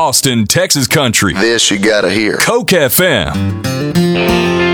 Austin, Texas country. This you gotta hear. Coke FM.